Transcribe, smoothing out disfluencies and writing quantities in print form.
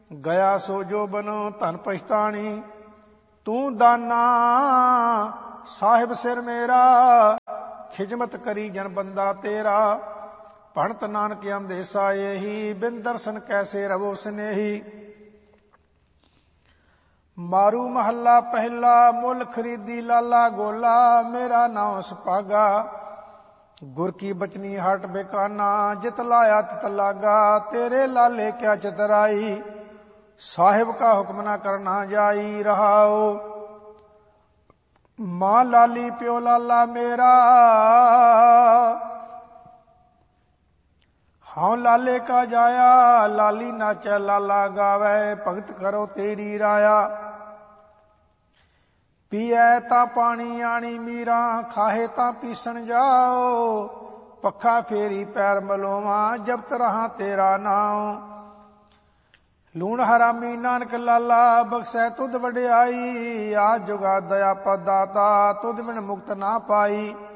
ਗਿਆ ਸੋ ਜੋਬਨ ਧਨ ਪਛਤਾਣੀ। ਤੂੰ ਦਾਨਾ ਸਾਹਿਬ ਸਿਰ ਮੇਰਾ, ਖਿਜਮਤ ਕਰੀ ਜਨ ਬੰਦਾ ਤੇਰਾ। ਭਣਤ ਨਾਨਕ ਅੰਦੇਸਾ ਇਹੀ, ਬਿਨ ਦਰਸ਼ਨ ਕੈਸੇ ਰਵੋ ਸਨੇਹੀ। ਮਾਰੂ ਮਹੱਲਾ ਪਹਿਲਾ, ਮੁੱਲ ਖਰੀਦੀ ਲਾਲਾ ਗੋਲਾ। ਮੇਰਾ ਨਾਮ ਸੁਪਾਗਾ, ਗੁਰ ਕੀ ਬਚਨੀ ਹਟ ਬੇਕਾਨਾ। ਜਿਤ ਲਾਇਆ ਤਿਤ ਲਾਗਾ, ਤੇਰੇ ਲਾਲੇ ਕਿਆ ਚਤਰਾਈ। ਸਾਹਿਬ ਕਾ ਹੁਕਮ ਨਾ ਕਰਨਾ ਜਾਈ ਰਹਾਓ। ਮਾਂ ਲਾਲੀ ਪਿਓ ਲਾਲਾ ਮੇਰਾ, ਹਾਂ ਲਾਲੇ ਕਾ ਜਾਇਆ। ਲਾਲੀ ਨਾਚੈ ਲਾਲਾ ਗਾਵੈ, ਭਗਤ ਕਰੋ ਤੇਰੀ ਰਾਇਆ। ਪੀਐ ਤਾਂ ਪਾਣੀ ਆਣੀ ਮੀਰਾਂ, ਖਾਹੇ ਤਾਂ ਪੀਸਣ ਜਾਓ। ਪੱਖਾ ਫੇਰੀ ਪੈਰ ਮਲੋਵਾਂ, ਜਪਤ ਰਹਾ ਤੇਰਾ ਨਾਮ। ਲੂਣ ਹਰਾਮੀ ਨਾਨਕ ਲਾਲਾ, ਬਖਸ਼ੈ ਤੁਧ ਵਡਿਆਈ। ਆ ਜੁਗਾ ਦਇਆ ਪਦਾਤਾ, ਤੁਧ ਬਿਨ ਮੁਕਤ ਨਾ ਪਾਈ।